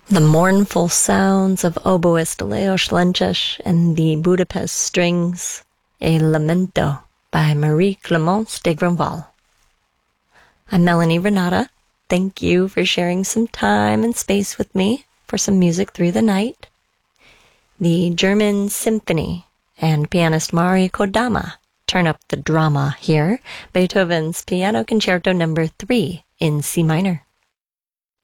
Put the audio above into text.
The mournful sounds of oboist Leos Lenches and the Budapest Strings, a Lamento by Marie-Clémence de Grandval. I'm Melanie Renata. Thank you for sharing some time and space with me for some music through the night. The German Symphony and pianist Mari Kodama turn up the drama here, Beethoven's Piano Concerto No. 3 in C minor.